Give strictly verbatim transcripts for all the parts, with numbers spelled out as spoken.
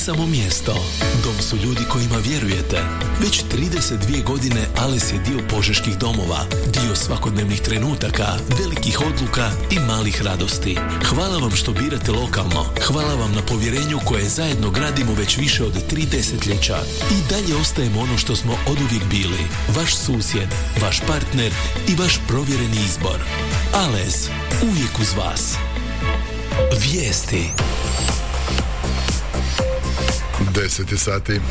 samo mjesto. Dom su ljudi kojima vjerujete. Već trideset dvije godine Ales je dio požeških domova, dio svakodnevnih trenutaka, velikih odluka i malih radosti. Hvala vam što birate lokalno. Hvala vam na povjerenju koje zajedno gradimo već više od tri desetljeća. I dalje ostajemo ono što smo oduvijek bili. Vaš susjed, vaš partner i vaš provjereni izbor. Ales, uvijek uz vas. Vijesti. deset sati.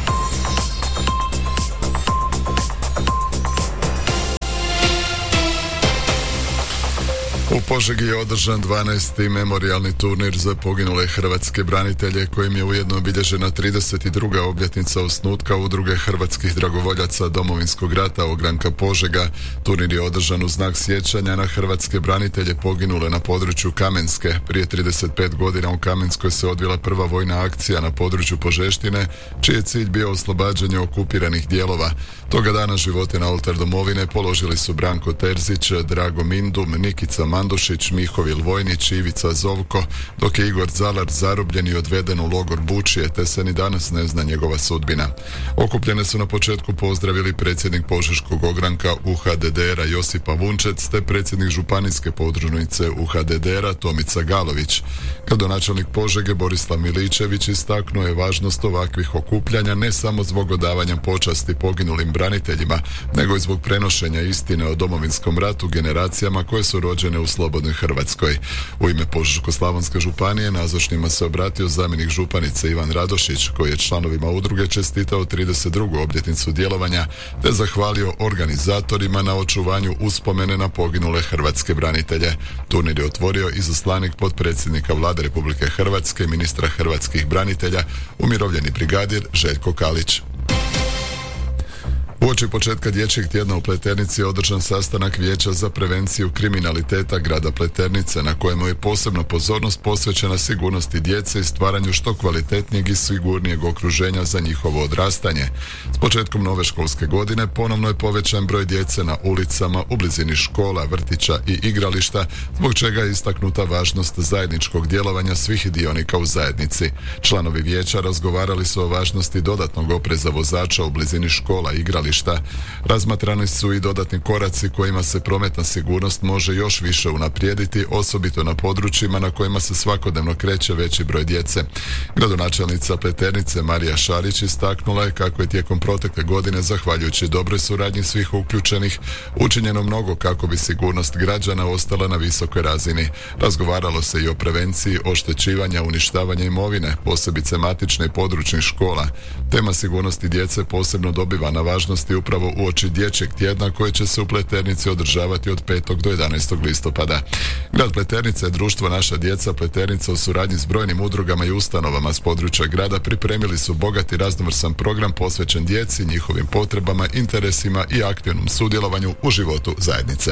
U Požegi je održan dvanaesti memorijalni turnir za poginule hrvatske branitelje, kojim je ujedno obilježena trideset druga obljetnica osnutka Udruge hrvatskih dragovoljaca Domovinskog rata Ogranka Požega. Turnir je održan u znak sjećanja na hrvatske branitelje poginule na području Kamenske. Prije trideset pet godina u Kamenskoj se odvila prva vojna akcija na području Požeštine, čiji je cilj bio oslobađanje okupiranih dijelova. Toga dana živote na oltar domovine položili su Branko Terzić, Drago Mindum, Nikica Mandušić, Mihovil Vojnić, Ivica Zovko, dok je Igor Zalar zarobljen i odveden u logor Bučije, te se ni danas ne zna njegova sudbina. Okupljene su na početku pozdravili predsjednik Požeškog ogranka U H D D R-a Josipa Vunčec, te predsjednik županijske podružnice U H D D R-a Tomica Galović. Gradonačelnik Požege Borislav Miličević istaknuo je važnost ovakvih okupljanja ne samo zbog odavanja počasti poginulim braniteljima, nego i zbog prenošenja istine o Domovinskom ratu generacijama koje su rođene u slobodnoj Hrvatskoj. U ime Požeško-slavonske županije nazočnima se obratio zamjenik županice Ivan Radošić, koji je članovima udruge čestitao trideset drugu obljetnicu djelovanja, te zahvalio organizatorima na očuvanju uspomene na poginule hrvatske branitelje. Turnir je otvorio izaslanik potpredsjednika Vlade Republike Hrvatske, ministra hrvatskih branitelja, umirovljeni brigadir Željko Kalić. Uoči početka dječjeg tjedna u Pleternici je održan sastanak Vijeća za prevenciju kriminaliteta grada Pleternice, na kojemu je posebna pozornost posvećena sigurnosti djece i stvaranju što kvalitetnijeg i sigurnijeg okruženja za njihovo odrastanje. S početkom nove školske godine ponovno je povećan broj djece na ulicama u blizini škola, vrtića i igrališta, zbog čega je istaknuta važnost zajedničkog djelovanja svih dionika u zajednici. Članovi vijeća razgovarali su o važnosti dodatnog opreza vozača u blizini škola i igrališta. Razmatrani su i dodatni koraci kojima se prometna sigurnost može još više unaprijediti, osobito na područjima na kojima se svakodnevno kreće veći broj djece. Gradonačelnica Pleternice Marija Šarić istaknula je kako je tijekom protekle godine, zahvaljujući dobroj suradnji svih uključenih, učinjeno mnogo kako bi sigurnost građana ostala na visokoj razini. Razgovaralo se i o prevenciji oštećivanja, uništavanja imovine, posebice matične i područnih škola. Tema sigurnosti djece posebno dobiva na važnosti upravo uoči dječjeg tjedna koji će se u Pleternici održavati od petog do jedanaestog listopada. Grad Pleternica je društvo Naša djeca Pleternica u suradnji s brojnim udrugama i ustanovama s područja grada pripremili su bogat i raznovrsan program posvećen djeci, njihovim potrebama, interesima i aktivnom sudjelovanju u životu zajednice.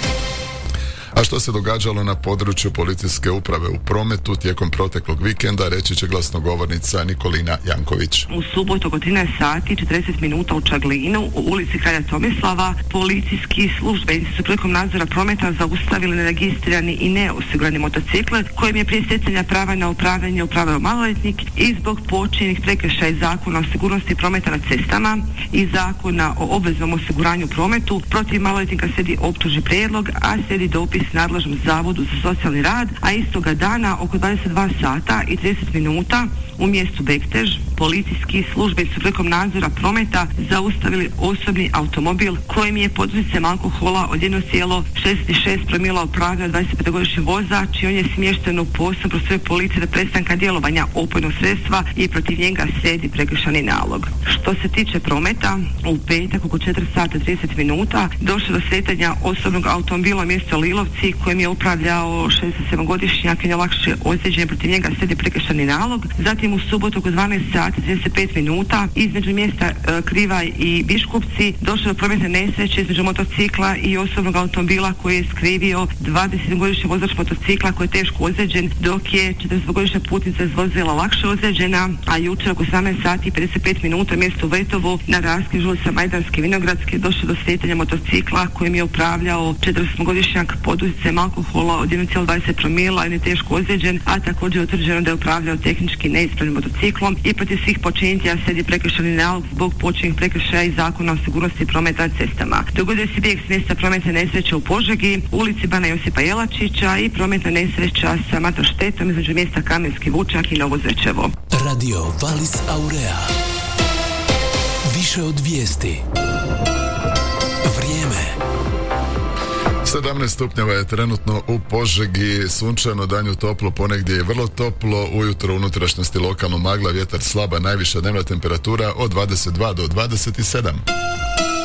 A što se događalo na području policijske uprave u prometu tijekom proteklog vikenda, reći će glasnogovornica Nikolina Janković. U subotu oko trinaest sati i četrdeset minuta u Čaglinu, u ulici Kralja Tomislava, policijski službenici su prilikom nadzora prometa zaustavili neregistrirani i neosigurani motocikl kojim je prije stjecanja prava na upravljanje upravljao maloljetnik i zbog počinjenih prekršaja iz Zakona o sigurnosti prometa na cestama i Zakona o obveznom osiguranju prometu protiv maloljetnika slijedi optužni prijedlog, a slijedi dopis nadležnom zavodu za socijalni rad, a istoga dana oko dvadeset dva sata i trideset minuta u mjestu Bektež policijski službenici su prilikom nadzora prometa zaustavili osobni automobil kojim je pod utjecajem alkohola od jedan zarez šezdeset šest promila upravljao dvadesetpetogodišnji vozač i on je smješten u posebnu prostoriju policije do prestanka djelovanja opojnog sredstva i protiv njega slijedi prekršajni nalog. Što se tiče prometa, u petak oko četiri sata i trideset minuta došlo do sretanja osobnog automobila u mjestu Lilovci kojim je upravljao šezdeset sedmogodišnjak i lakše ozlijeđen, protiv njega slijedi prekršajni nalog. Zatim u subotu oko dvanaest sati i trideset pet minuta između mjesta e, Krivaj i Biškupci došlo do prometne nesreće između motocikla i osobnog automobila koji je skrivio dvadesetgodišnji vozač motocikla koji je teško ozlijeđen, dok je četrdesetgodišnja putnica iz vozila lakše ozlijeđena, a jučer oko sedamnaest sati i pedeset pet minuta u mjestu Vrtovo na raskrižju sa Majdanske Vinogradske došlo do sretanja motocikla kojim je upravljao četrdesetgodišnjak pod utjecajem alkohola od jedan zarez dvadeset promila i je teško ozlijeđen, a također je utvrđeno da je upravljao tehnički neispravnim motociklom i protiv Protiv svih počinitelja slijedi prekršajni nalog zbog počinjenih prekršaja iz Zakona o sigurnosti prometa na cestama. Dogodio se bijeg s mjesta prometne nesreće u Požegi, u ulici Bana Josipa Jelačića i prometna nesreća sa mato štetom između mjesta Kamenski Vučak i Novo Zečevo. Radio Valis Aurea. Više od vijesti. Vrijeme. sedamnaest stupnjeva je trenutno u Požegi, sunčano, danju toplo, ponegdje je vrlo toplo, ujutro u unutrašnjosti lokalno magla, vjetar slaba, najviša dnevna temperatura od dvadeset dva do dvadeset sedam.